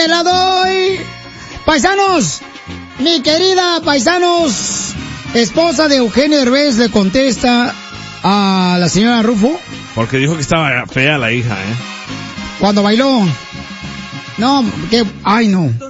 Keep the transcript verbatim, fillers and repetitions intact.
te la doy. Paisanos, mi querida paisanos, esposa de Eugenio Derbez le contesta a la señora Rufo. Porque dijo que estaba fea la hija, ¿eh? Cuando bailó. No, que... Ay, no.